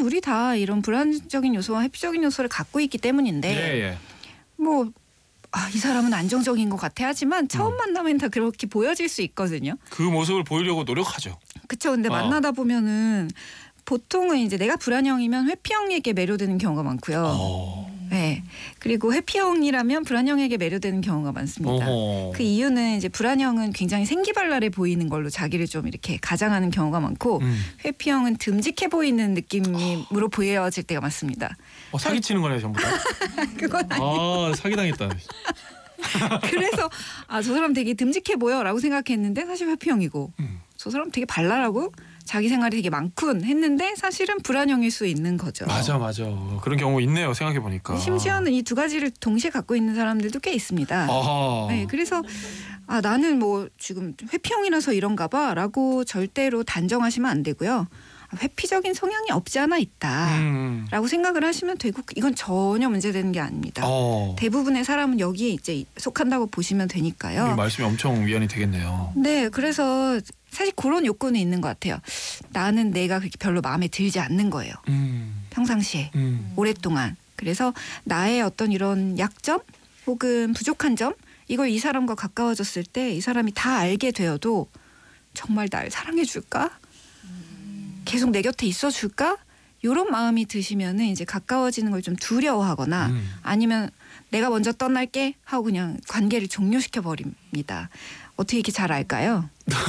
우리 다 이런 불안적인 요소와 회피적인 요소를 갖고 있기 때문인데 예. 뭐 이 사람은 안정적인 것 같아 하지만 처음 만나면 다 그렇게 보여질 수 있거든요. 그 모습을 보이려고 노력하죠. 그쵸. 근데 만나다 보면은 보통은 이제 내가 불안형이면 회피형에게 매료되는 경우가 많고요. 네. 그리고 회피형이라면 불안형에게 매료되는 경우가 많습니다. 그 이유는 이제 불안형은 굉장히 생기발랄해 보이는 걸로 자기를 좀 이렇게 가장하는 경우가 많고 회피형은 듬직해 보이는 느낌으로 보여질 때가 많습니다. 사기치는 거네 전부 다. 그건 아니에요. 사기당했다. 그래서 저 사람 되게 듬직해 보여라고 생각했는데 사실 회피형이고 저 사람 되게 발랄하고 자기 생활이 되게 많군 했는데 사실은 불안형일 수 있는 거죠. 맞아. 그런 경우 있네요. 생각해보니까. 심지어는 이 두 가지를 동시에 갖고 있는 사람들도 꽤 있습니다. 네, 그래서 나는 뭐 지금 회피형이라서 이런가 봐 라고 절대로 단정하시면 안 되고요. 회피적인 성향이 없지 않아 있다라고 생각을 하시면 되고 이건 전혀 문제되는 게 아닙니다. 대부분의 사람은 여기에 이제 속한다고 보시면 되니까요. 말씀이 엄청 위안이 되겠네요. 네, 그래서 사실 그런 욕구는 있는 것 같아요. 나는 내가 그렇게 별로 마음에 들지 않는 거예요. 평상시에 오랫동안. 그래서 나의 어떤 이런 약점 혹은 부족한 점 이걸 이 사람과 가까워졌을 때 이 사람이 다 알게 되어도 정말 날 사랑해 줄까? 계속 내 곁에 있어 줄까? 이런 마음이 드시면은 이제 가까워지는 걸 좀 두려워하거나 아니면 내가 먼저 떠날게 하고 그냥 관계를 종료시켜 버립니다. 어떻게 이렇게 잘 알까요?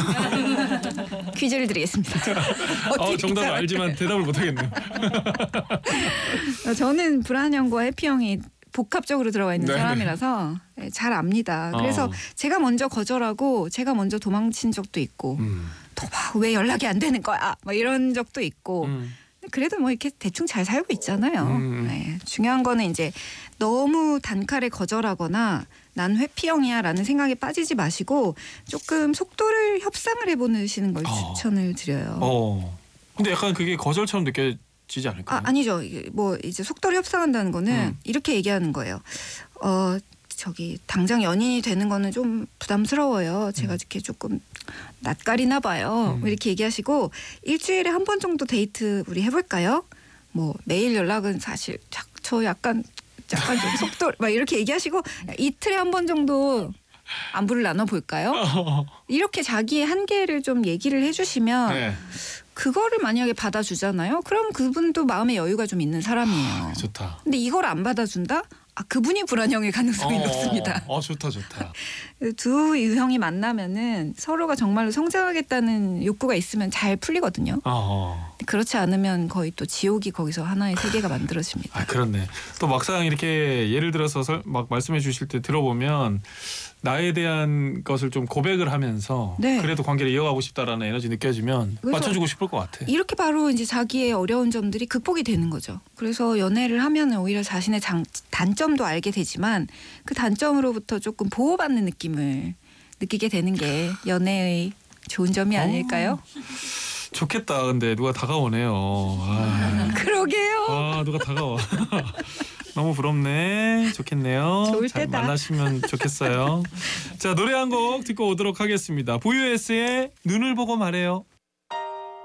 퀴즈를 드리겠습니다. 정답을 알지만 대답을 못 하겠네요. 저는 불안형과 회피형이 복합적으로 들어가 있는 사람이라서 잘 압니다. 그래서 제가 먼저 거절하고 제가 먼저 도망친 적도 있고 또 막 왜 연락이 안 되는 거야 막 이런 적도 있고 그래도 뭐 이렇게 대충 잘 살고 있잖아요. 네. 중요한 거는 이제 너무 단칼에 거절하거나 난 회피형이야 라는 생각에 빠지지 마시고 조금 속도를 협상을 해보시는 걸 추천을 드려요. 근데 약간 그게 거절처럼 느껴지지 않을까요? 아니죠. 뭐 이제 속도를 협상한다는 거는 이렇게 얘기하는 거예요. 당장 연인이 되는 거는 좀 부담스러워요. 제가 이렇게 조금 낯가리나 봐요. 이렇게 얘기하시고 일주일에 한 번 정도 데이트 우리 해볼까요? 뭐 매일 연락은 사실 저 약간 좀 속도 막 이렇게 얘기하시고 이틀에 한 번 정도 안부를 나눠볼까요? 이렇게 자기의 한계를 좀 얘기를 해주시면 그거를 만약에 받아주잖아요. 그럼 그분도 마음의 여유가 좀 있는 사람이에요. 좋다. 근데 이걸 안 받아준다? 그분이 불안형일 가능성이 높습니다. 좋다. 두 유형이 만나면은 서로가 정말로 성장하겠다는 욕구가 있으면 잘 풀리거든요. 그렇지 않으면 거의 또 지옥이 거기서 하나의 세계가 만들어집니다. 그렇네. 또 막상 이렇게 예를 들어서 막 말씀해 주실 때 들어보면 나에 대한 것을 좀 고백을 하면서 그래도 관계를 이어가고 싶다라는 에너지 느껴지면 맞춰주고 싶을 것 같아. 이렇게 바로 이제 자기의 어려운 점들이 극복이 되는 거죠. 그래서 연애를 하면 오히려 자신의 단점도 알게 되지만 그 단점으로부터 조금 보호받는 느낌을 느끼게 되는 게 연애의 좋은 점이 아닐까요? 좋겠다. 근데 누가 다가오네요. 그러게요. 누가 다가와. 너무 부럽네. 좋겠네요. 좋을 잘 때다. 만나시면 좋겠어요. 자, 노래 한 곡 듣고 오도록 하겠습니다. VOS의 눈을 보고 말해요.